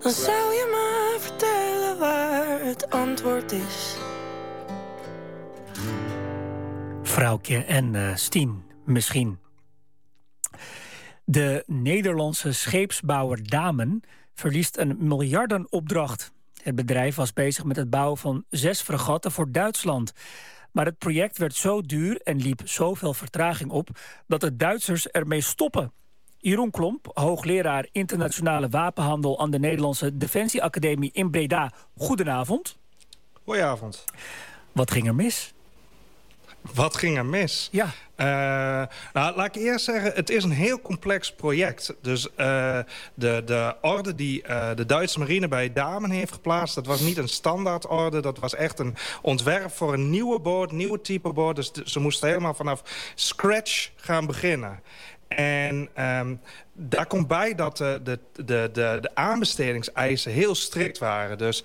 Dan zou je me vertellen waar het antwoord is. Vrouwtje en Stien, misschien. De Nederlandse scheepsbouwer Damen verliest een miljardenopdracht. Het bedrijf was bezig met het bouwen van 6 fregatten voor Duitsland. Maar het project werd zo duur en liep zoveel vertraging op dat de Duitsers ermee stoppen. Jeroen Klomp, hoogleraar internationale wapenhandel aan de Nederlandse Defensieacademie in Breda. Goedenavond. Goedenavond. Wat ging er mis? Wat ging er mis? Ja. Nou, laat ik eerst zeggen, het is een heel complex project. Dus de orde die de Duitse marine bij Damen heeft geplaatst, dat was niet een standaardorde. Dat was echt een ontwerp voor een nieuwe boot, nieuwe type boot. Dus ze moesten helemaal vanaf scratch gaan beginnen. En daar komt bij dat de aanbestedingseisen heel strikt waren. Dus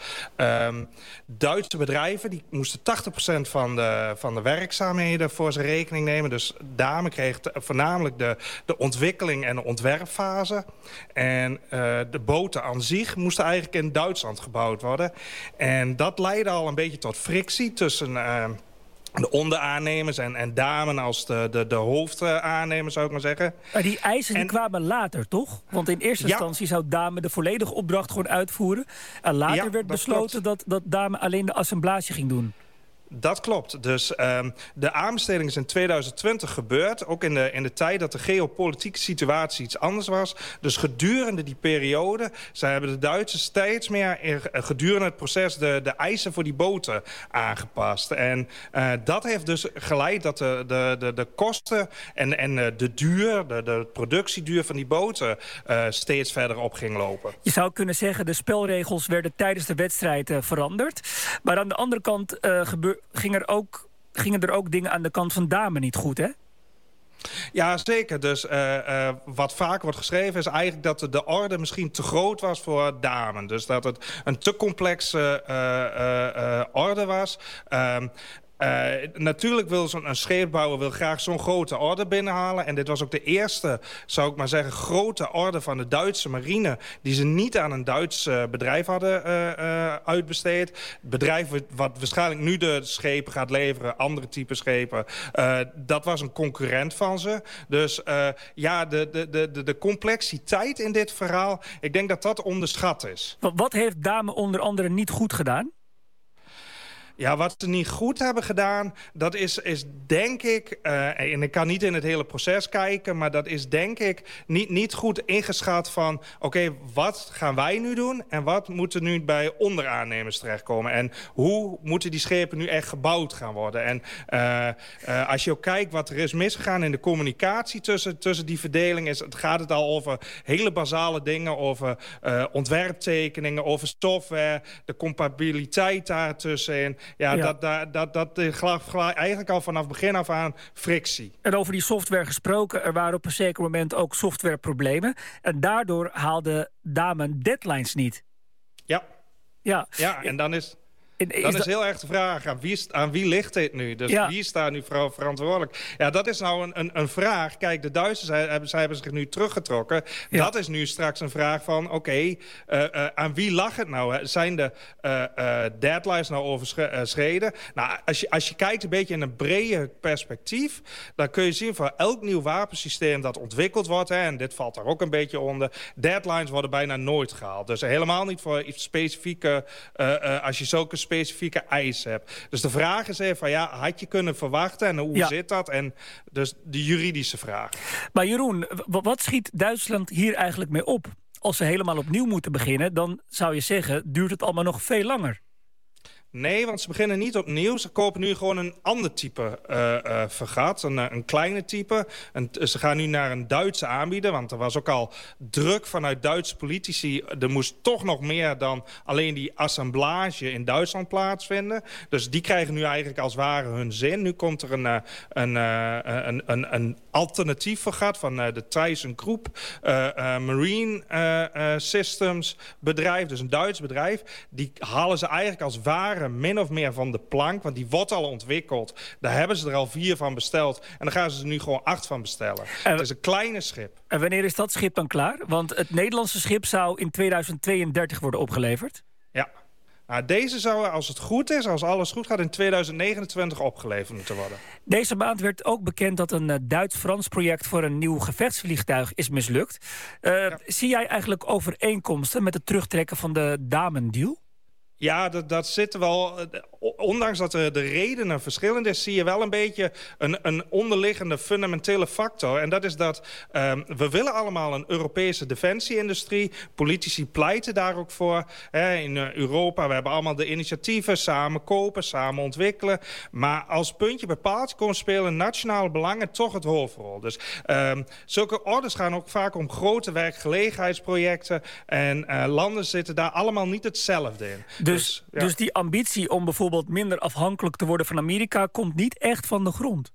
Duitse bedrijven die moesten 80% van de werkzaamheden voor zijn rekening nemen. Dus Damen kreeg voornamelijk de ontwikkeling en de ontwerpfase. En de boten aan zich moesten eigenlijk in Duitsland gebouwd worden. En dat leidde al een beetje tot frictie tussen de onderaannemers en Damen als de hoofdaannemer, zou ik maar zeggen. Maar die eisen die kwamen later, toch? Want in eerste instantie zou Damen de volledige opdracht gewoon uitvoeren. En later werd besloten dat Damen alleen de assemblage ging doen. Dat klopt. Dus de aanbesteding is in 2020 gebeurd. Ook in de tijd dat de geopolitieke situatie iets anders was. Dus gedurende die periode hebben de Duitsers steeds meer gedurende het proces de eisen voor die boten aangepast. En dat heeft dus geleid dat de kosten en de productieduur van die boten steeds verder op ging lopen. Je zou kunnen zeggen, de spelregels werden tijdens de wedstrijd veranderd. Maar aan de andere kant gingen er ook dingen aan de kant van Damen niet goed, hè? Ja, zeker. Dus wat vaak wordt geschreven is eigenlijk dat de orde misschien te groot was voor Damen. Dus dat het een te complexe orde was. Natuurlijk wil een scheepsbouwer graag zo'n grote orde binnenhalen. En dit was ook de eerste, zou ik maar zeggen, grote orde van de Duitse marine die ze niet aan een Duits bedrijf hadden uitbesteed. Het bedrijf wat waarschijnlijk nu de schepen gaat leveren, andere type schepen, dat was een concurrent van ze. Dus de complexiteit in dit verhaal, ik denk dat dat onderschat is. Wat heeft Damen onder andere niet goed gedaan? Ja, wat ze niet goed hebben gedaan, dat is denk ik, en ik kan niet in het hele proces kijken, maar dat is denk ik niet goed ingeschat van, oké, wat gaan wij nu doen en wat moet er nu bij onderaannemers terechtkomen en hoe moeten die schepen nu echt gebouwd gaan worden. En als je ook kijkt wat er is misgegaan in de communicatie tussen die verdeling, gaat het al over hele basale dingen, over ontwerptekeningen, over software, de compatibiliteit daartussenin. Ja. Dat gaf eigenlijk al vanaf begin af aan frictie. En over die software gesproken, er waren op een zeker moment ook softwareproblemen. En daardoor haalde Damen deadlines niet. Ja, en dan is heel erg de vraag, aan wie ligt dit nu? Dus wie is daar nu verantwoordelijk? Ja, dat is nou een vraag. Kijk, de Duitsers hebben zich nu teruggetrokken. Ja. Dat is nu straks een vraag van, oké, aan wie lag het nou? Zijn de deadlines nou overschreden? Nou, als je kijkt een beetje in een breder perspectief, dan kun je zien voor elk nieuw wapensysteem dat ontwikkeld wordt, en dit valt daar ook een beetje onder, deadlines worden bijna nooit gehaald. Dus helemaal niet voor iets specifieke, als je zulke specifieke eisen hebt. Dus de vraag is even van, had je kunnen verwachten en hoe zit dat? En dus de juridische vraag. Maar Jeroen, wat schiet Duitsland hier eigenlijk mee op? Als ze helemaal opnieuw moeten beginnen, dan zou je zeggen, duurt het allemaal nog veel langer. Nee, want ze beginnen niet opnieuw. Ze kopen nu gewoon een ander type fregat, een kleine type. Ze gaan nu naar een Duitse aanbieder, want er was ook al druk vanuit Duitse politici. Er moest toch nog meer dan alleen die assemblage in Duitsland plaatsvinden. Dus die krijgen nu eigenlijk als het ware hun zin. Nu komt er een alternatief fregat van de ThyssenKrupp Marine Systems bedrijf, dus een Duits bedrijf. Die halen ze eigenlijk als ware kinderen min of meer van de plank. Want die wordt al ontwikkeld. Daar hebben ze er al 4 van besteld. En dan gaan ze er nu gewoon 8 van bestellen. Het is een kleine schip. En wanneer is dat schip dan klaar? Want het Nederlandse schip zou in 2032 worden opgeleverd. Ja. Nou, deze zou, als het goed is, als alles goed gaat, in 2029 opgeleverd moeten worden. Deze maand werd ook bekend dat een Duits-Frans project voor een nieuw gevechtsvliegtuig is mislukt. Zie jij eigenlijk overeenkomsten met het terugtrekken van de Damen-deal? Ja, dat zit wel. Ondanks dat de redenen verschillend is, zie je wel een beetje een onderliggende fundamentele factor. En dat is dat we willen allemaal een Europese defensieindustrie. Politici pleiten daar ook voor. In Europa, we hebben allemaal de initiatieven, samen kopen, samen ontwikkelen. Maar als puntje bij paaltje spelen nationale belangen toch het hoofdrol. Dus zulke orders gaan ook vaak om grote werkgelegenheidsprojecten. En landen zitten daar allemaal niet hetzelfde in. Dus die ambitie om bijvoorbeeld minder afhankelijk te worden van Amerika komt niet echt van de grond?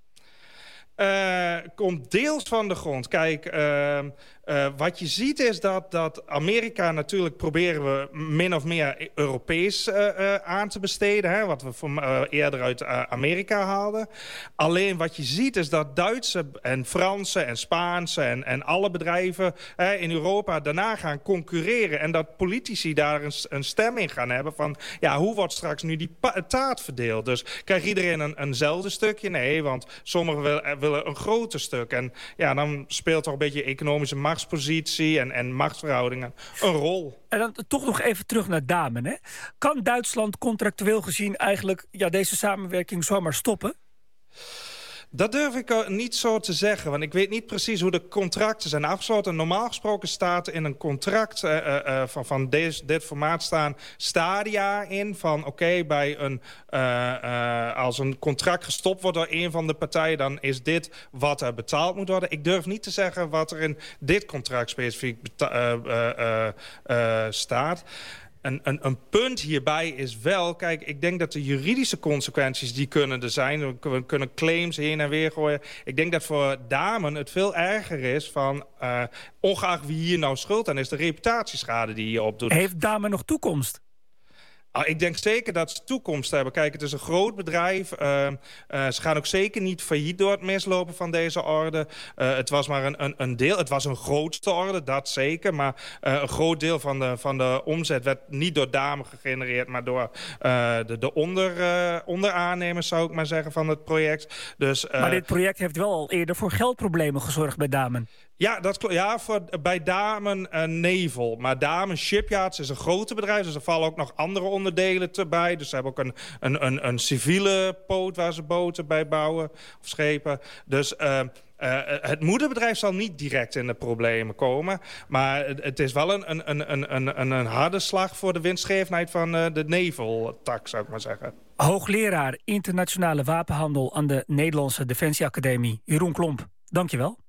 Komt deels van de grond. Kijk, wat je ziet is dat Amerika natuurlijk proberen we min of meer Europees aan te besteden. Hè, wat we eerder uit Amerika haalden. Alleen wat je ziet is dat Duitse en Franse en Spaanse en alle bedrijven in Europa daarna gaan concurreren. En dat politici daar een stem in gaan hebben van ja, hoe wordt straks nu die taart verdeeld? Dus krijgt iedereen eenzelfde stukje? Nee, want sommigen willen een groter stuk. En ja, dan speelt toch een beetje economische machtspositie en machtsverhoudingen een rol. En dan toch nog even terug naar Damen. Hè? Kan Duitsland contractueel gezien eigenlijk deze samenwerking zomaar stoppen? Dat durf ik niet zo te zeggen, want ik weet niet precies hoe de contracten zijn afgesloten. Normaal gesproken staat in een contract van dit formaat staan stadia in van oké, bij als een contract gestopt wordt door een van de partijen, dan is dit wat er betaald moet worden. Ik durf niet te zeggen wat er in dit contract specifiek staat. Een punt hierbij is wel, kijk, ik denk dat de juridische consequenties die kunnen er zijn. We kunnen claims heen en weer gooien. Ik denk dat voor Damen het veel erger is van, ongeacht wie hier nou schuld aan is, de reputatieschade die je opdoet. Heeft Damen nog toekomst? Ik denk zeker dat ze toekomst hebben. Kijk, het is een groot bedrijf. Ze gaan ook zeker niet failliet door het mislopen van deze orde. Het was maar een deel. Het was een grootste orde, dat zeker. Maar een groot deel van de omzet werd niet door Damen gegenereerd, maar door de onderaannemers, zou ik maar zeggen, van het project. Dus, maar dit project heeft wel al eerder voor geldproblemen gezorgd bij Damen. Ja, dat klopt. Ja, bij Damen Nevel. Maar Damen Shipyards is een groter bedrijf. Dus er vallen ook nog andere onderdelen bij. Dus ze hebben ook een civiele poot waar ze boten bij bouwen. Of schepen. Dus het moederbedrijf zal niet direct in de problemen komen. Maar het is wel een harde slag voor de winstgevendheid van de Nevel-tak, zou ik maar zeggen. Hoogleraar internationale wapenhandel aan de Nederlandse Defensieacademie, Jeroen Klomp. Dank je wel.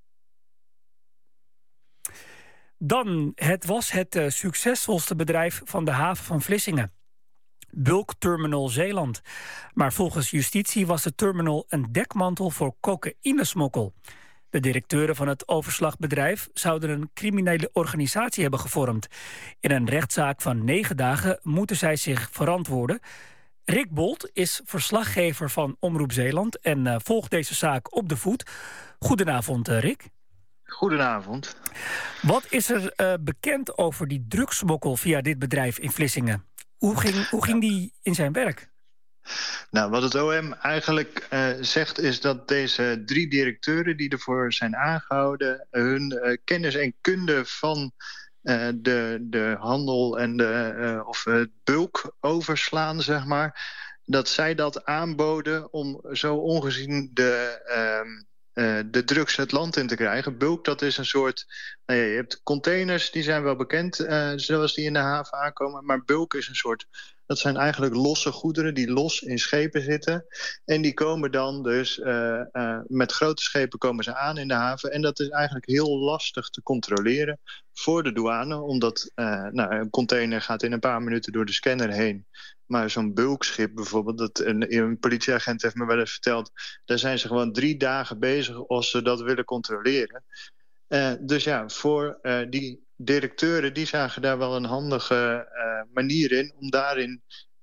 Dan, het was het succesvolste bedrijf van de haven van Vlissingen. Bulk Terminal Zeeland. Maar volgens justitie was de terminal een dekmantel voor cocaïnesmokkel. De directeuren van het overslagbedrijf zouden een criminele organisatie hebben gevormd. In een rechtszaak van 9 dagen moeten zij zich verantwoorden. Rick Bolt is verslaggever van Omroep Zeeland en volgt deze zaak op de voet. Goedenavond, Rick. Goedenavond. Wat is er bekend over die drugsmokkel via dit bedrijf in Vlissingen? Hoe ging die in zijn werk? Nou, wat het OM eigenlijk zegt is dat deze 3 directeuren die ervoor zijn aangehouden hun kennis en kunde van de handel en of het bulk overslaan, zeg maar, dat zij dat aanboden om zo ongezien de drugs het land in te krijgen. Bulk, dat is een soort... je hebt containers, die zijn wel bekend, zoals die in de haven aankomen. Maar bulk is een soort... Dat zijn eigenlijk losse goederen die los in schepen zitten. En die komen dan dus... met grote schepen komen ze aan in de haven. En dat is eigenlijk heel lastig te controleren voor de douane. Omdat een container gaat in een paar minuten door de scanner heen. Maar zo'n bulkschip bijvoorbeeld, een politieagent heeft me wel eens verteld, daar zijn ze gewoon 3 dagen bezig als ze dat willen controleren. Dus ja, voor die directeuren, die zagen daar wel een handige manier in om daarin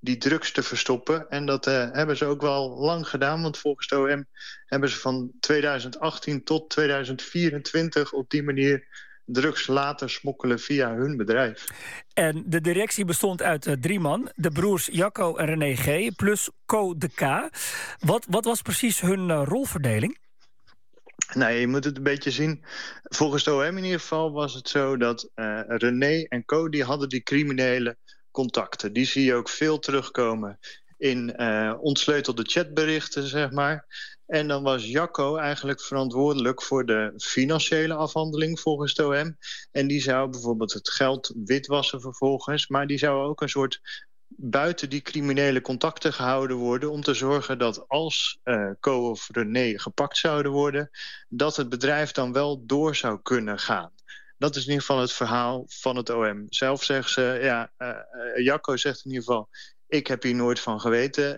die drugs te verstoppen. En dat hebben ze ook wel lang gedaan. Want volgens de OM hebben ze van 2018 tot 2024 op die manier drugs laten smokkelen via hun bedrijf. En de directie bestond uit 3 man. De broers Jacco en René G. plus Co de K. Wat was precies hun rolverdeling? Nou, je moet het een beetje zien. Volgens de OM in ieder geval was het zo dat René en Co die hadden die criminele contacten. Die zie je ook veel terugkomen in ontsleutelde chatberichten, zeg maar. En dan was Jacco eigenlijk verantwoordelijk voor de financiële afhandeling volgens de OM. En die zou bijvoorbeeld het geld witwassen vervolgens. Maar die zou ook een soort buiten die criminele contacten gehouden worden om te zorgen dat als Co of René gepakt zouden worden, dat het bedrijf dan wel door zou kunnen gaan. Dat is in ieder geval het verhaal van het OM. Zelf zegt ze, Jacco zegt in ieder geval, ik heb hier nooit van geweten.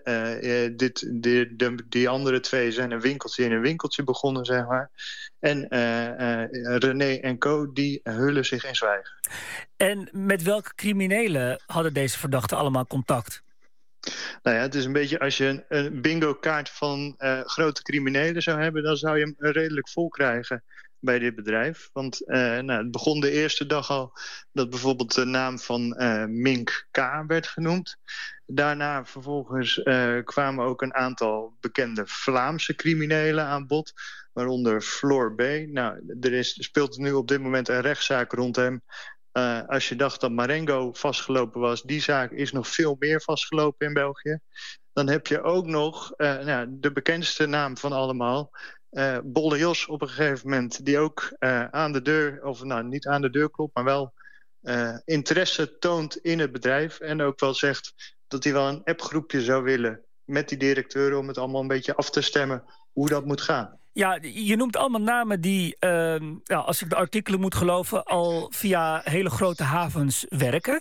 Die andere 2 zijn een winkeltje begonnen, zeg maar. En René en Co, die hullen zich in zwijgen. En met welke criminelen hadden deze verdachten allemaal contact? Nou ja, het is een beetje, als je een bingo-kaart van grote criminelen zou hebben, dan zou je hem redelijk vol krijgen bij dit bedrijf. Want het begon de eerste dag al dat bijvoorbeeld de naam van Mink K. werd genoemd. Daarna vervolgens kwamen ook een aantal bekende Vlaamse criminelen aan bod, waaronder Floor B. Nou, speelt nu op dit moment een rechtszaak rond hem. Als je dacht dat Marengo vastgelopen was, die zaak is nog veel meer vastgelopen in België. Dan heb je ook nog de bekendste naam van allemaal, Bolle Jos op een gegeven moment, die ook aan de deur, of nou niet aan de deur klopt, maar wel interesse toont in het bedrijf. En ook wel zegt dat hij wel een appgroepje zou willen met die directeuren om het allemaal een beetje af te stemmen hoe dat moet gaan. Ja, je noemt allemaal namen die, als ik de artikelen moet geloven, al via hele grote havens werkten.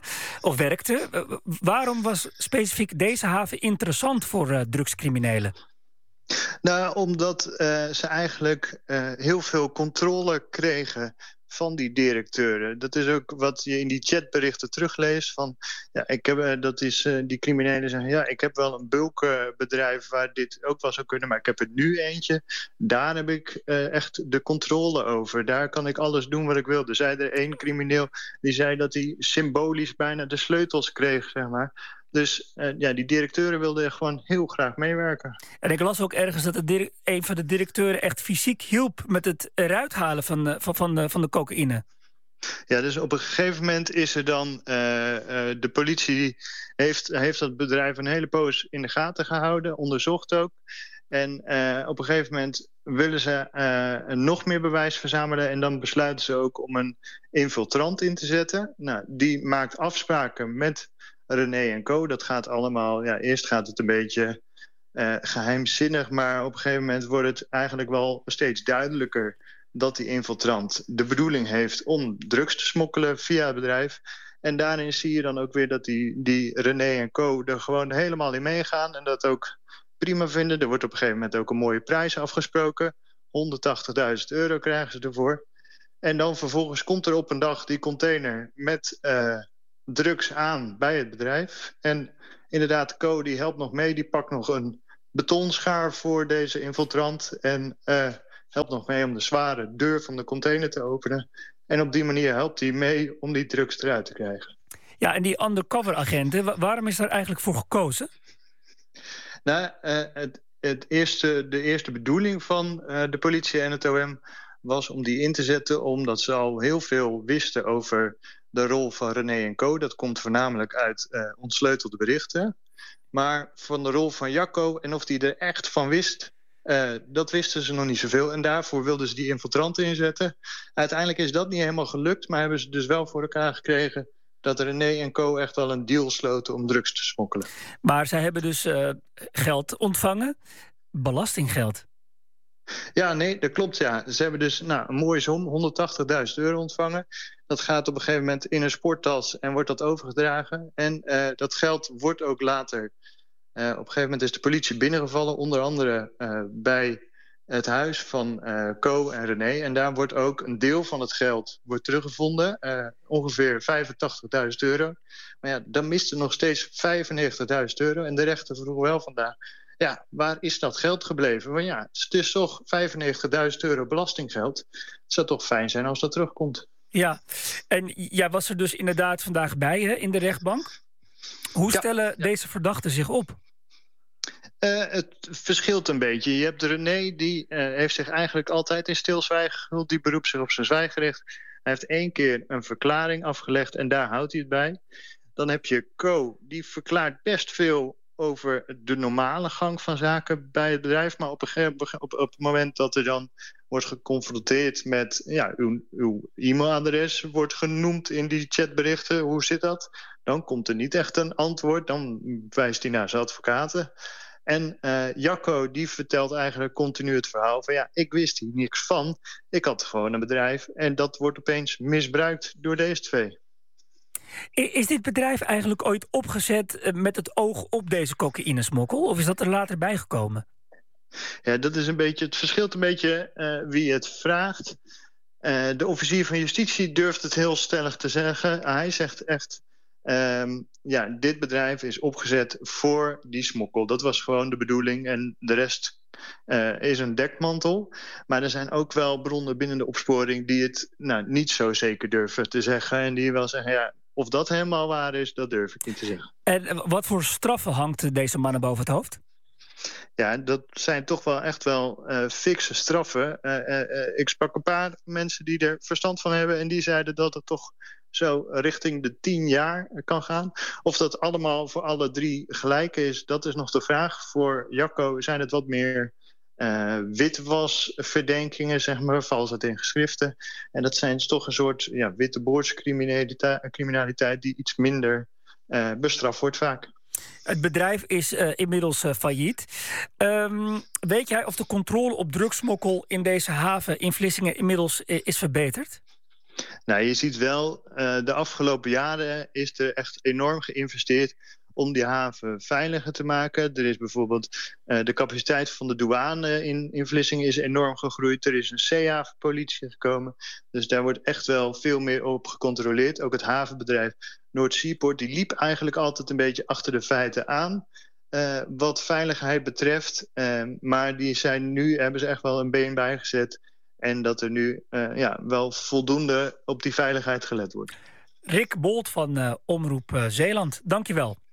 Waarom was specifiek deze haven interessant voor drugscriminelen? Nou, omdat ze eigenlijk heel veel controle kregen van die directeuren. Dat is ook wat je in die chatberichten terugleest. Van, die criminelen zeggen, ik heb wel een bulkbedrijf waar dit ook wel zou kunnen, maar ik heb er nu eentje. Daar heb ik echt de controle over. Daar kan ik alles doen wat ik wil. Er zei er 1 crimineel die zei dat hij symbolisch bijna de sleutels kreeg, zeg maar. Dus die directeuren wilden gewoon heel graag meewerken. En ik las ook ergens dat een van de directeuren echt fysiek hielp met het eruit halen van de cocaïne. Ja, dus op een gegeven moment is er dan de politie heeft dat bedrijf een hele poos in de gaten gehouden, onderzocht ook. En op een gegeven moment willen ze nog meer bewijs verzamelen en dan besluiten ze ook om een infiltrant in te zetten. Nou, die maakt afspraken met René en Co. Dat gaat allemaal, eerst gaat het een beetje geheimzinnig, maar op een gegeven moment wordt het eigenlijk wel steeds duidelijker dat die infiltrant de bedoeling heeft om drugs te smokkelen via het bedrijf. En daarin zie je dan ook weer dat die René en Co. er gewoon helemaal in meegaan en dat ook prima vinden. Er wordt op een gegeven moment ook een mooie prijs afgesproken. €180.000 krijgen ze ervoor. En dan vervolgens komt er op een dag die container met drugs aan bij het bedrijf. En inderdaad, Co die helpt nog mee. Die pakt nog een betonschaar voor deze infiltrant. En helpt nog mee om de zware deur van de container te openen. En op die manier helpt hij mee om die drugs eruit te krijgen. Ja, en die undercover agenten, waarom is daar eigenlijk voor gekozen? Nou, de eerste bedoeling van de politie en het OM was om die in te zetten, omdat ze al heel veel wisten over de rol van René en Co. Dat komt voornamelijk uit ontsleutelde berichten. Maar van de rol van Jacco en of hij er echt van wist, dat wisten ze nog niet zoveel. En daarvoor wilden ze die infiltranten inzetten. Uiteindelijk is dat niet helemaal gelukt, maar hebben ze dus wel voor elkaar gekregen dat René en Co. echt wel een deal sloten om drugs te smokkelen. Maar zij hebben dus geld ontvangen, belastinggeld. Ja, nee, dat klopt, ja. Ze hebben dus een mooie som, €180.000 ontvangen. Dat gaat op een gegeven moment in een sporttas en wordt dat overgedragen. En dat geld wordt ook later. Op een gegeven moment is de politie binnengevallen, onder andere bij het huis van Co en René. En daar wordt ook een deel van het geld teruggevonden. Ongeveer €85.000. Maar ja, dan mist er nog steeds €95.000. En de rechter vroeg wel vandaag, ja, waar is dat geld gebleven? Want ja, het is toch €95.000 belastinggeld. Het zou toch fijn zijn als dat terugkomt. Ja, en jij was er dus inderdaad vandaag bij, hè, in de rechtbank. Hoe stellen deze verdachten zich op? Het verschilt een beetje. Je hebt René, die heeft zich eigenlijk altijd in stilzwijgen gehuld. Die beroept zich op zijn zwijgrecht. Hij heeft 1 keer een verklaring afgelegd en daar houdt hij het bij. Dan heb je Co, die verklaart best veel over de normale gang van zaken bij het bedrijf. Maar op het moment dat er dan wordt geconfronteerd met uw e-mailadres wordt genoemd in die chatberichten, hoe zit dat? Dan komt er niet echt een antwoord. Dan wijst hij naar zijn advocaten. En Jacco die vertelt eigenlijk continu het verhaal van ik wist hier niks van. Ik had gewoon een bedrijf en dat wordt opeens misbruikt door deze 2. Is dit bedrijf eigenlijk ooit opgezet met het oog op deze cocaïnesmokkel? Of is dat er later bijgekomen? Ja, dat is het verschilt een beetje wie het vraagt. De officier van justitie durft het heel stellig te zeggen. Hij zegt echt, dit bedrijf is opgezet voor die smokkel. Dat was gewoon de bedoeling en de rest is een dekmantel. Maar er zijn ook wel bronnen binnen de opsporing die het niet zo zeker durven te zeggen. En die wel zeggen, of dat helemaal waar is, dat durf ik niet te zeggen. En wat voor straffen hangt deze mannen boven het hoofd? Ja, dat zijn toch wel echt wel fikse straffen. Ik sprak een paar mensen die er verstand van hebben en die zeiden dat het toch zo richting de 10 jaar kan gaan. Of dat allemaal voor alle 3 gelijk is, dat is nog de vraag. Voor Jacco zijn het wat meer witwasverdenkingen, zeg maar, valsheid in geschriften. En dat zijn toch een soort witteboordscriminaliteit die iets minder bestraft wordt vaak. Het bedrijf is inmiddels failliet. Weet jij of de controle op drugsmokkel in deze haven in Vlissingen inmiddels is verbeterd? Nou, je ziet wel, de afgelopen jaren is er echt enorm geïnvesteerd om die haven veiliger te maken. Er is bijvoorbeeld de capaciteit van de douane in Vlissingen is enorm gegroeid. Er is een zeehavenpolitie gekomen. Dus daar wordt echt wel veel meer op gecontroleerd. Ook het havenbedrijf Noord Seaport die liep eigenlijk altijd een beetje achter de feiten aan. Wat veiligheid betreft. Maar hebben ze echt wel een been bijgezet. En dat er nu wel voldoende op die veiligheid gelet wordt. Rick Bolt van Omroep Zeeland, dank je wel.